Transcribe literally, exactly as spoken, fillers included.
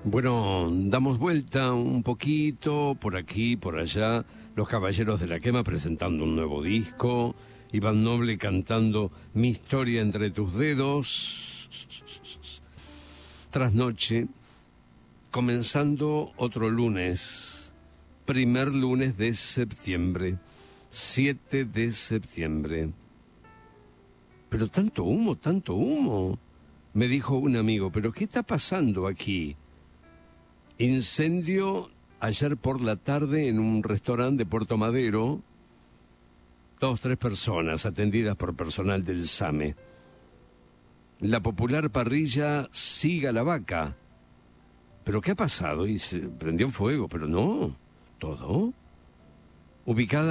Bueno, damos vuelta un poquito, por aquí, por allá, los Caballeros de la Quema presentando un nuevo disco, Iván Noble cantando Mi historia entre tus dedos, Trasnoche, comenzando otro lunes, primer lunes de septiembre, siete de septiembre. Pero tanto humo, tanto humo, me dijo un amigo, pero ¿qué está pasando aquí? Incendio ayer por la tarde en un restaurante de Puerto Madero. Dos, tres personas atendidas por personal del SAME. La popular parrilla Siga la Vaca. ¿Pero qué ha pasado? Y se prendió fuego, pero no, todo. Ubicada